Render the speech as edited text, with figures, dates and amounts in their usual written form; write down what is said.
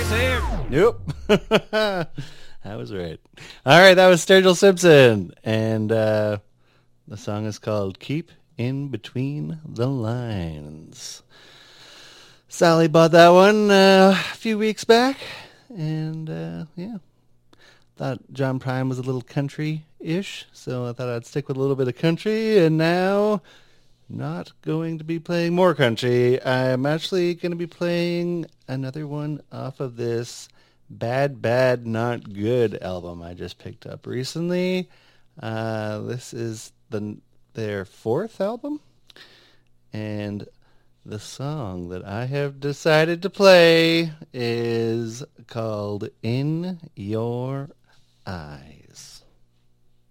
Nope. I was right. All right, that was Sturgill Simpson. And the song is called Keep in Between the Lines. Sally bought that one a few weeks back. And yeah, thought John Prine was a little country-ish. So I thought I'd stick with a little bit of country. And now, not going to be playing more country. I'm actually going to be playing another one off of this Bad Bad Not Good album I just picked up recently. This is their fourth album, and the song that I have decided to play is called In Your Eyes.